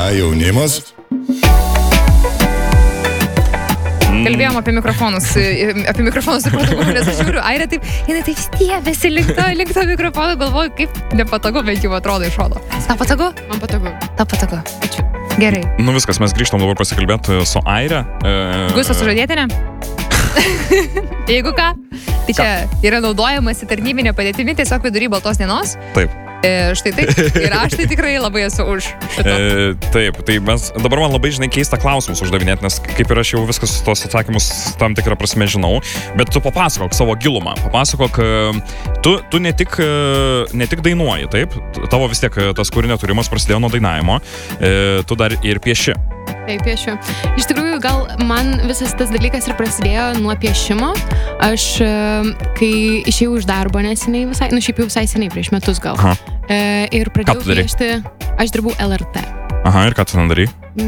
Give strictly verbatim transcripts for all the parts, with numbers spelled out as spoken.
jaunimas? Kalbėjom apie mikrofonus, apie mikrofonus ir patogu, nes aš žiūriu, Airė taip, jinai taip stiebėsi link to, link to mikrofono, galvoju, kaip nepatogu, bet jau atrodo iš šono. Tau patogu? Man patogu. Tau patogu. Ačiū. Gerai. Nu viskas, mes grįžtam dabar pasikalbėti su Airė. E... Gustas sužadėtinė? Jeigu ką, tai čia yra naudojamasi tarnybinė padėtimi tiesiog vidury baltos dienos. Taip. E, štai taip. Ir aš tai tikrai labai esu už šitą. E, taip, tai mes dabar man labai, žinai, keista klausimus uždavinėti, nes kaip ir aš jau viskas tos atsakymus tam tikrą prasme žinau, bet tu papasakok savo gilumą, papasakok, tu, tu ne, tik, ne tik dainuoji, taip, tavo vis tiek tas kūrinio turimas prasidėjo nuo dainavimo, e, tu dar ir pieši. Taip, piešiu. Iš tikrųjų, gal man visas tas dalykas ir prasidėjo nuo piešimo. Aš, kai išėjau iš darbo neseniai visai, nu šiaip jau visai seniai, prieš metus gal. Aha. Ir pradėjau piešti, aš dirbau L R T. Aha, ir ką tu ten darai?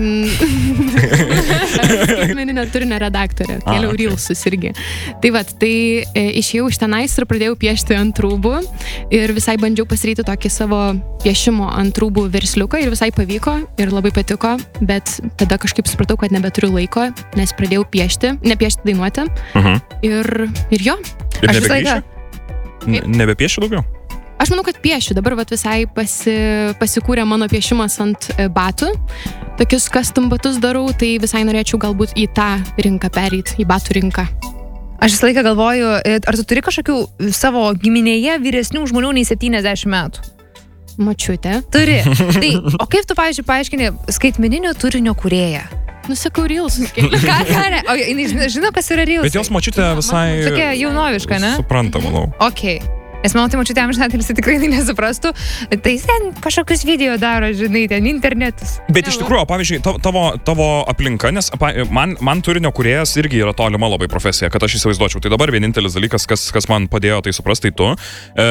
Skaitmeninio turinio redaktorė, kėliau reelsus irgi. Tai vat, tai e, išėjau iš tenais ir pradėjau piešti ant rūbų ir visai bandžiau pasiryti tokį savo piešimo ant rūbų versliuką ir visai pavyko ir labai patiko, bet tada kažkaip supratau, kad nebeturiu laiko, nes pradėjau piešti, nepiešti, dainuoti. Uh-huh. ir, ir jo. Ir nebepieši? Nebepieši daugiau? Aš manau, kad piešiu. Dabar vat, visai pasi, pasikūrė mano piešimas ant batų. Tokius custom batus darau, tai visai norėčiau galbūt į tą rinką pereit, į batų rinką. Aš visą laiką galvoju, ar tu turi kažkokių savo giminėje vyresnių žmonių nei septyniasdešimt metų? Močiutė. Turi. Tai, o kaip tu, pavyzdžiui, paaiškini skaitmeninio turinio kūrėją? Nusakau reelsus. Ką, ką, ne? O jinai žino, kas yra reelsai? Bet jos močiutė visai... Tokia jaunoviška, ne? Supranta, manau. Okei. Okay. Nes mano tai močiutė amžinatelis tikrai nesuprastų, tai ten kažkokius video daro, žinai, ten internetus. Bet iš tikrųjų, pavyzdžiui, tavo, tavo aplinka, nes man, man turinio kūrėjas irgi yra tolima labai profesija, kad aš įsivaizduočiau. Tai dabar vienintelis dalykas, kas, kas man padėjo tai suprasti, tai tu. E,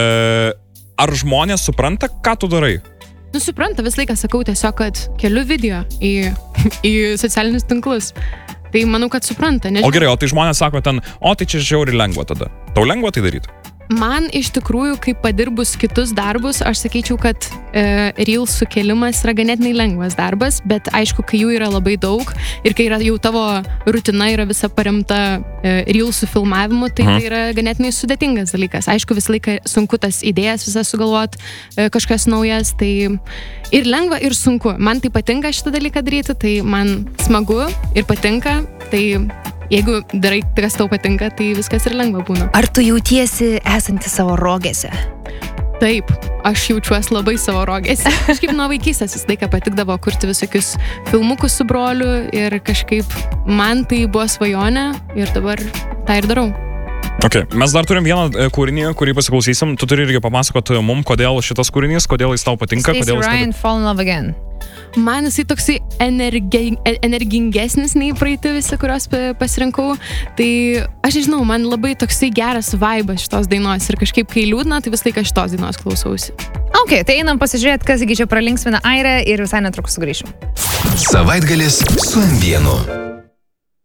ar žmonės supranta, ką tu darai? Nu, supranta, vis laiką sakau tiesiog, kad keliu video į, į socialinius tinklus. Tai manau, kad supranta. Nežinau. O gerai, o tai žmonės sako ten, o tai čia žiauri lengva tada. Tau lengva tai daryti? Man iš tikrųjų, kai padirbus kitus darbus, aš sakyčiau, kad e, reels sukėlimas yra ganėtinai lengvas darbas, bet aišku, kai jų yra labai daug ir kai yra jau tavo rutina yra visa paremta e, reelsų filmavimu, tai mhm. tai yra ganėtinai sudėtingas dalykas. Aišku, visą laiką sunku tas idėjas visą sugalvot, e, kažkas naujas, tai ir lengva, ir sunku. Man tai patinka šitą dalyką daryti, tai man smagu ir patinka, tai jeigu darai, kas tau patinka, tai viskas ir lengva būna. Ar tu jautiesi esanti savo rogėse? Taip, aš jaučiuosi labai savo rogėse. Kažkaip nuo vaikystės visą laiką patikdavo kurti visokius filmukus su broliu ir kažkaip man tai buvo svajonė ir dabar tą ir darau. Okay. Mes dar turim vieną kūrinį, kurį pasiklausysim. Tu turi irgi papasakoti mum, kodėl šitas kūrinys, kodėl jis tau patinka. Stacey Ryan, Fall in Love Again. Man jisai toksai energi, energingesnis nei praeiti visi, kuriuos pasirinkau. Tai aš nežinau, man labai toksai geras vaibas šitos dainos ir kažkaip kai liūdna, tai vis laiką šitos dainos klausausi. Ok, tai einam pasižiūrėti, kas iki čia pralinksmina Airę ir visai netrukus sugrįšim. Savaitgalis su M vienu.